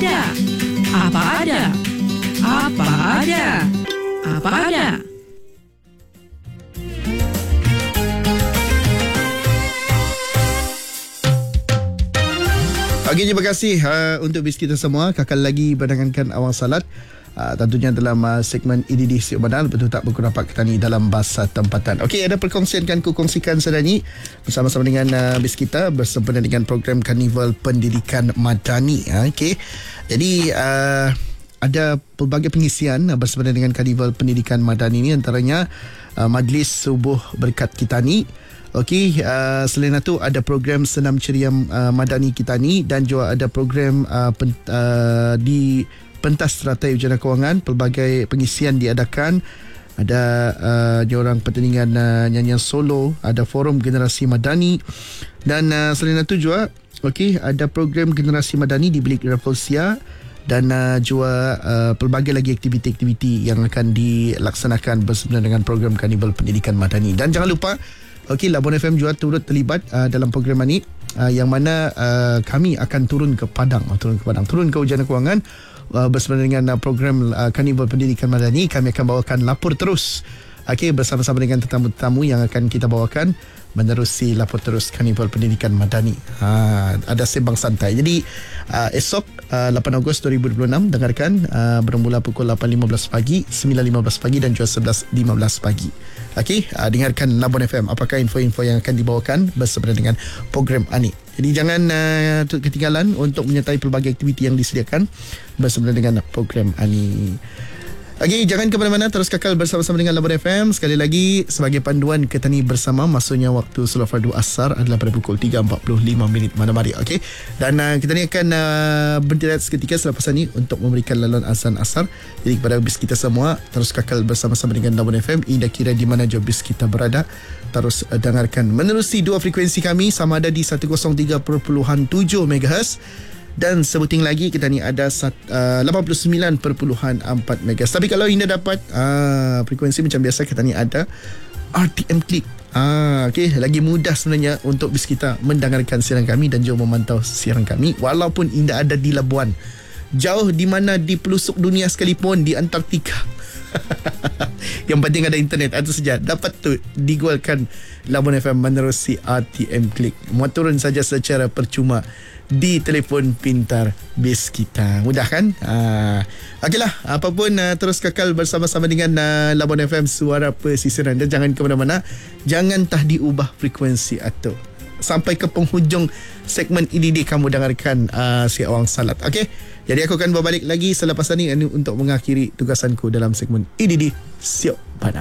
ada? Apa ada? Apa ada? Apa ada? Okey, terima kasih untuk bis kita semua. Kakal lagi berdengarkan Awang Salat. Tentunya dalam segmen IDD Siok Badal, betul tak buku rapat ketani dalam bahasa tempatan. Okey, ada perkongsian kan ku kongsikan sedani bersama-sama dengan bis kita bersempena dengan program Karnival Pendidikan Madani. Okey. Jadi ada pelbagai pengisian bersempena dengan Karnival Pendidikan Madani ini, antaranya Majlis Subuh Berkat Kitani. Okey, selain itu ada program Senam Ceria Madani Kitani dan juga ada program di pentas teratai ujian kewangan. Pelbagai pengisian diadakan. Ada diorang pertandingan nyanyian solo, ada forum generasi madani dan selain itu juga okey, ada program generasi madani di Bilik Rafflesia dan juga pelbagai lagi aktiviti-aktiviti yang akan dilaksanakan bersama dengan program Karnival Pendidikan Madani. Dan jangan lupa, okey, Labon FM juga turut terlibat dalam program ini, yang mana kami akan turun ke Padang, turun ke Ujian Kewangan bersama dengan program Karnival Pendidikan Madani. Kami akan bawakan lapor terus, okey, bersama-sama dengan tetamu-tetamu yang akan kita bawakan menerusi lapor terus Karnival Pendidikan Madani. Ada sembang santai. Jadi esok 8 Ogos 2026 dengarkan, bermula pukul 8.15 pagi, 9.15 pagi dan juga 11.15 pagi. Okey, dengarkan Labon FM apakah info-info yang akan dibawakan bersama dengan program ini. Jadi jangan ketinggalan untuk menyertai pelbagai aktiviti yang disediakan bersama dengan program ini. Okey, jangan ke mana-mana, terus kekal bersama-sama dengan Labon FM. Sekali lagi, sebagai panduan ketani bersama, maksudnya waktu solat fardu asar adalah pada pukul 3.45 malam hari. Okey, dan kita ni akan berhenti seketika selepas ini untuk memberikan laluan azan asar. Jadi kepada bis kita semua, terus kekal bersama-sama dengan Labon FM. Indah kira di mana jauh bis kita berada, terus dengarkan menerusi dua frekuensi kami, sama ada di 103.7 MHz dan sebuting lagi kita ni ada 89.4 MHz. Tapi kalau anda dapat frekuensi macam biasa, kita ni ada RTM Click. Okey, lagi mudah sebenarnya untuk bis kita mendengarkan siaran kami dan juga memantau siaran kami walaupun anda ada di Labuan, jauh di mana di pelosok dunia sekalipun, di Antartika. Yang penting ada internet, itu saja dapat tu digualkan Labon FM menerusi RTM Click. Mau turun saja secara percuma di telefon pintar bis kita. Mudah kan? Okeylah, apapun terus kekal bersama-sama dengan Labon FM, suara pesisiran. Dan jangan ke mana-mana, jangan tah diubah frekuensi atau sampai ke penghujung segmen IDD kamu dengarkan si Awang Salat. Okey, jadi aku akan berbalik lagi selepas ini untuk mengakhiri tugasanku dalam segmen IDD Siok Padang.